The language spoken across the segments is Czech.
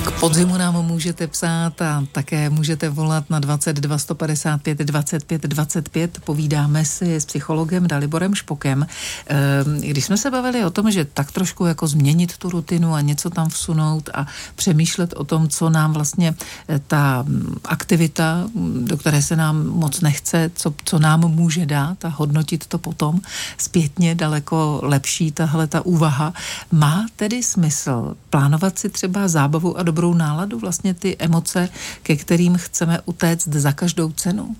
K podzimu nám můžete psát a také můžete volat na 22 155 25 25. Povídáme si s psychologem Daliborem Špokem. Když jsme se bavili o tom, že tak trošku jako změnit tu rutinu a něco tam vsunout a přemýšlet o tom, co nám vlastně ta aktivita, do které se nám moc nechce, co nám může dát a hodnotit to potom zpětně daleko lepší tahle ta úvaha. Má tedy smysl plánovat si třeba zábavu a dobrou náladu, vlastně ty emoce, ke kterým chceme utéct za každou cenu?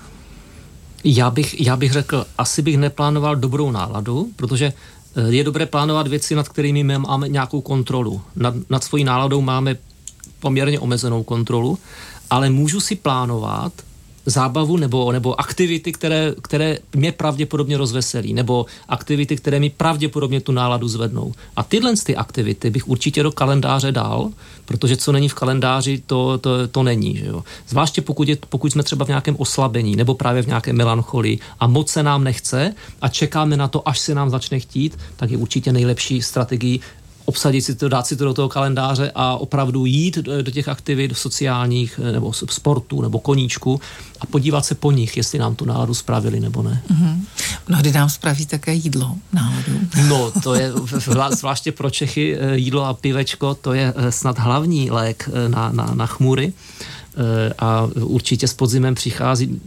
Já bych řekl, asi bych neplánoval dobrou náladu, protože je dobré plánovat věci, nad kterými máme nějakou kontrolu. Nad svojí náladou máme poměrně omezenou kontrolu, ale můžu si plánovat zábavu nebo aktivity, které mě pravděpodobně rozveselí, nebo aktivity, které mi pravděpodobně tu náladu zvednou. A tyhle ty aktivity bych určitě do kalendáře dal, protože co není v kalendáři, to není. Že jo? Zvláště pokud jsme třeba v nějakém oslabení nebo právě v nějaké melancholii a moc se nám nechce a čekáme na to, až se nám začne chtít, tak je určitě nejlepší strategií obsadit si to, dát si to do toho kalendáře a opravdu jít do těch aktivit sociálních nebo sportu nebo koníčku a podívat se po nich, jestli nám tu náladu spravili nebo ne. Mm-hmm. Mnohdy nám spraví také jídlo náladu. No, to je zvláště pro Čechy jídlo a pivečko, to je snad hlavní lék na chmury. A určitě s podzimem přichází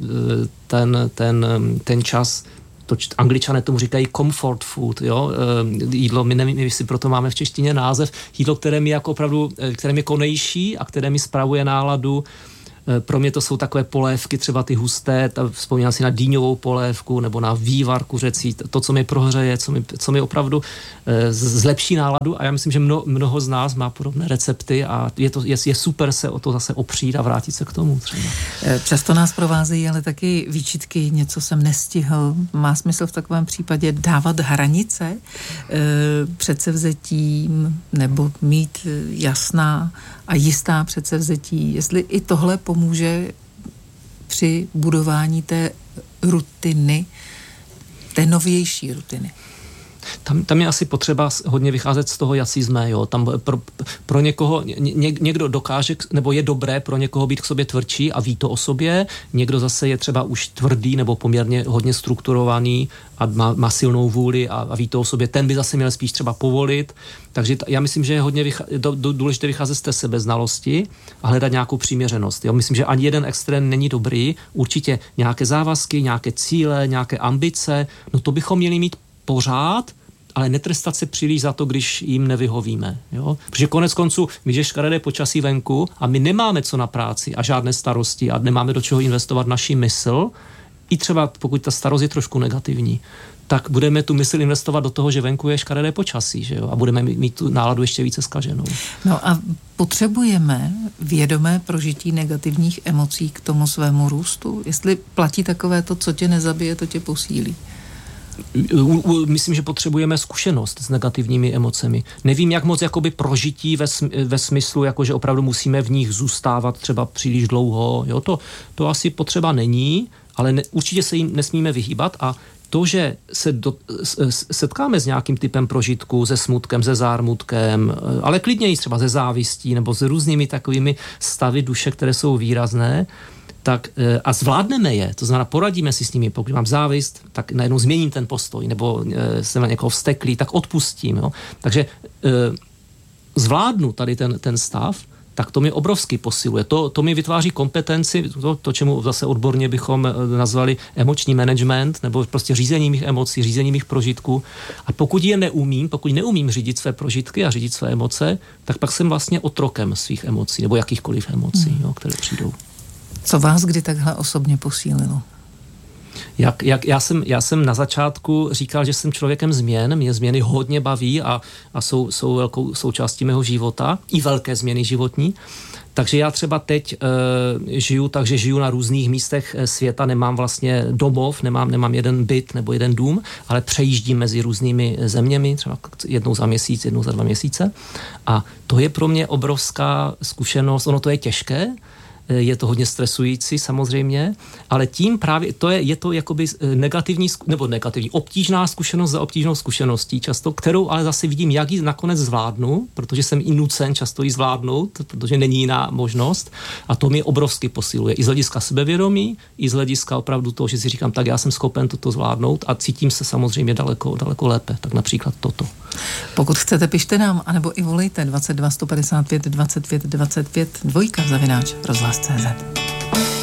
ten čas. Angličané tomu říkají comfort food, jo? Jídlo, my nevím, jestli proto máme v češtině název, jídlo, které mi jako opravdu, které mi konejší a které mi spravuje náladu. Pro mě to jsou takové polévky, třeba ty husté, vzpomínám si na dýňovou polévku nebo na vývar kuřecí, to, co mi prohřeje, co mi opravdu zlepší náladu a já myslím, že mnoho z nás má podobné recepty a je super se o to zase opřít a vrátit se k tomu třeba. Často nás provázejí ale taky výčitky, něco jsem nestihl. Má smysl v takovém případě dávat hranice předsevzetím nebo mít jasná a jistá předsevzetí, jestli i tohle pomůže při budování té rutiny, té novější rutiny. Tam je asi potřeba hodně vycházet z toho, jací jsme, jo. Tam pro někoho, někdo dokáže, nebo je dobré pro někoho být k sobě tvrdší a ví to o sobě, někdo zase je třeba už tvrdý nebo poměrně hodně strukturovaný a má silnou vůli a ví to o sobě, ten by zase měl spíš třeba povolit, takže já myslím, že je hodně důležité vycházet z té sebeznalosti a hledat nějakou přiměřenost. Jo. Myslím, že ani jeden extrém není dobrý, určitě nějaké závazky, nějaké cíle, nějaké ambice, no to bychom měli mít pořád, ale netrestat se příliš za to, když jim nevyhovíme. Jo? Protože konec konců, když je škaredé počasí venku a my nemáme co na práci a žádné starosti a nemáme do čeho investovat naši mysl, i třeba pokud ta starost je trošku negativní, tak budeme tu mysl investovat do toho, že venku je škaredé počasí, že jo? A budeme mít tu náladu ještě více zkaženou. No a potřebujeme vědomé prožití negativních emocí k tomu svému růstu? Jestli platí takové to, co tě nezabije, to tě posílí? Myslím, že potřebujeme zkušenost s negativními emocemi. Nevím, jak moc jakoby prožití ve smyslu, jako že opravdu musíme v nich zůstávat třeba příliš dlouho. Jo, to asi potřeba není, ale určitě se jim nesmíme vyhýbat a to, že se setkáme s nějakým typem prožitku, se smutkem, se zármutkem, ale klidně i třeba se závistí nebo s různými takovými stavy duše, které jsou výrazné, tak a zvládneme je, to znamená poradíme si s nimi, pokud mám závist, tak najednou změním ten postoj, nebo jsem na někoho vzteklý, tak odpustím. Jo? Takže zvládnu tady ten stav, tak to mi obrovsky posiluje. To mi vytváří kompetenci, to, čemu zase odborně bychom nazvali emoční management, nebo prostě řízení mých emocí, řízení mých prožitků. A pokud neumím řídit své prožitky a řídit své emoce, tak pak jsem vlastně otrokem svých emocí, nebo jakýchkoliv emocí, jo, které přijdou. Co vás kdy takhle osobně posílilo? Já jsem na začátku říkal, že jsem člověkem změn, mě změny hodně baví a jsou velkou součástí mého života, i velké změny životní. Takže já třeba teď žiju na různých místech světa, nemám vlastně domov, nemám jeden byt nebo jeden dům, ale přejíždím mezi různými zeměmi, třeba jednou za měsíc, jednou za 2 měsíce. A to je pro mě obrovská zkušenost, ono to je těžké, je to hodně stresující samozřejmě, ale tím právě je to jakoby negativní, obtížná zkušenost za obtížnou zkušeností často, kterou ale zase vidím, jak ji nakonec zvládnu, protože jsem i nucen často ji zvládnout, protože není jiná možnost a to mě obrovsky posiluje. I z hlediska sebevědomí, i z hlediska opravdu toho, že si říkám, tak já jsem schopen toto zvládnout a cítím se samozřejmě daleko lépe. Tak například toto. Pokud chcete, pište nám, anebo i volejte 22 155 25 25 2 @rozhlas.cz.